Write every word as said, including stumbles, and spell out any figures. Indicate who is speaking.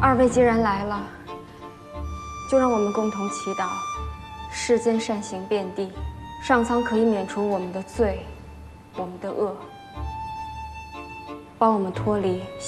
Speaker 1: 二位既然来了，就让我们共同祈祷，世间善行遍地，上苍可以免除我们的罪，我们的恶，帮我们脱离